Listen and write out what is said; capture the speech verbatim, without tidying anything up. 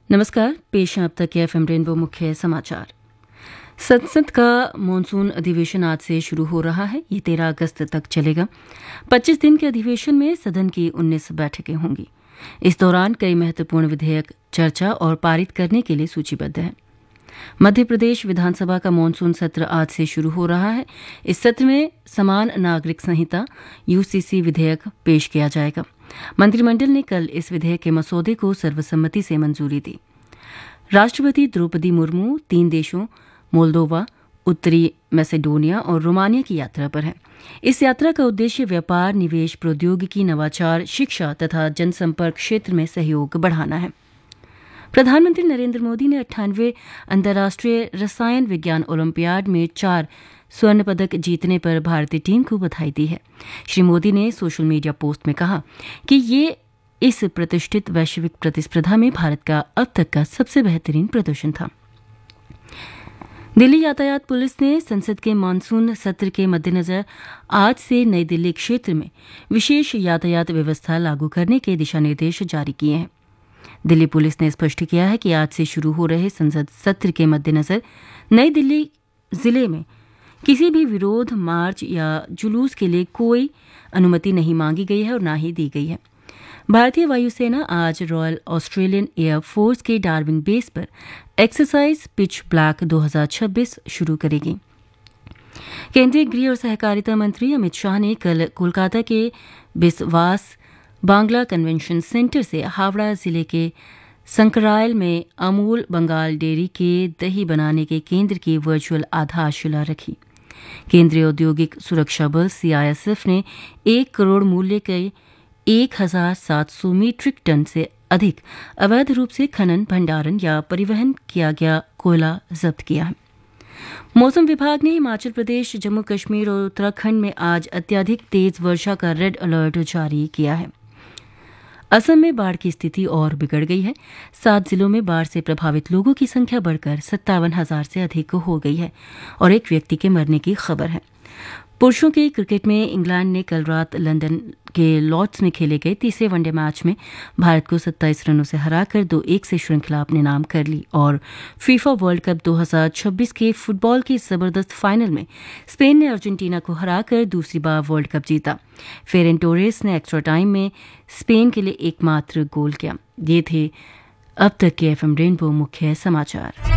नमस्कार, पेश है अब तक के एफएम रेनबो मुख्य समाचार। संसद का मॉनसून अधिवेशन आज से शुरू हो रहा है। ये तेरह अगस्त तक चलेगा। पच्चीस दिन के अधिवेशन में सदन की उन्नीस बैठकें होंगी। इस दौरान कई महत्वपूर्ण विधेयक चर्चा और पारित करने के लिए सूचीबद्ध हैं। मध्य प्रदेश विधानसभा का मॉनसून सत्र आज से शुरू हो रहा है। इस सत्र में समान नागरिक संहिता यूसीसी विधेयक पेश किया जाएगा। मंत्रिमंडल ने कल इस विधेयक के मसौदे को सर्वसम्मति से मंजूरी दी। राष्ट्रपति द्रौपदी मुर्मू तीन देशों मोल्दोवा, उत्तरी मैसेडोनिया और रोमानिया की यात्रा पर है। इस यात्रा का उद्देश्य व्यापार, निवेश, प्रौद्योगिकी, नवाचार, शिक्षा तथा जनसंपर्क क्षेत्र में सहयोग बढ़ाना है। प्रधानमंत्री नरेंद्र मोदी ने अट्ठानवे अंतर्राष्ट्रीय रसायन विज्ञान ओलंपियाड में चार स्वर्ण पदक जीतने पर भारतीय टीम को बधाई दी है। श्री मोदी ने सोशल मीडिया पोस्ट में कहा कि ये इस प्रतिष्ठित वैश्विक प्रतिस्पर्धा में भारत का अब तक का सबसे बेहतरीन प्रदर्शन था। दिल्ली यातायात पुलिस ने संसद के मानसून सत्र के मद्देनजर आज से नई दिल्ली क्षेत्र में विशेष यातायात व्यवस्था लागू करने के दिशा निर्देश जारी किए हैं। दिल्ली पुलिस ने स्पष्ट किया है कि आज से शुरू हो रहे संसद सत्र के मद्देनजर नई दिल्ली जिले में किसी भी विरोध, मार्च या जुलूस के लिए कोई अनुमति नहीं मांगी गई है और न ही दी गई है। भारतीय वायुसेना आज रॉयल ऑस्ट्रेलियन एयर फोर्स के डार्विन बेस पर एक्सरसाइज पिच ब्लैक दो हज़ार छब्बीस शुरू करेगी। केंद्रीय गृह और सहकारिता मंत्री अमित शाह ने कल कोलकाता के बिस्वास बांग्ला कन्वेंशन सेंटर से हावड़ा जिले के संकरायल में अमूल बंगाल डेयरी के दही बनाने के केंद्र की वर्चुअल आधारशिला रखी। केंद्रीय औद्योगिक सुरक्षा बल सीआईएसएफ ने एक करोड़ मूल्य के एक हजार सात सौ मीट्रिक टन से अधिक अवैध रूप से खनन, भंडारण या परिवहन किया गया कोयला जब्त किया है। मौसम विभाग ने हिमाचल प्रदेश, जम्मू कश्मीर और उत्तराखंड में आज अत्यधिक तेज वर्षा का रेड अलर्ट जारी किया है। असम में बाढ़ की स्थिति और बिगड़ गई है। सात जिलों में बाढ़ से प्रभावित लोगों की संख्या बढ़कर सत्तावन हजार से अधिक हो गई है और एक व्यक्ति के मरने की खबर है। पुरुषों के क्रिकेट में इंग्लैंड ने कल रात लंदन के लॉर्ड्स में खेले गए तीसरे वनडे मैच में भारत को सत्ताईस रनों से हराकर दो एक से श्रृंखला अपने नाम कर ली और फीफा वर्ल्ड कप दो हज़ार छब्बीस के फुटबॉल के जबरदस्त फाइनल में स्पेन ने अर्जेंटीना को हराकर दूसरी बार वर्ल्ड कप जीता। फेरेन टोरेस ने एक्स्ट्रा टाइम में स्पेन के लिए एकमात्र गोल किया। ये थे अब तक के एफएम रेनबो मुख्य समाचार।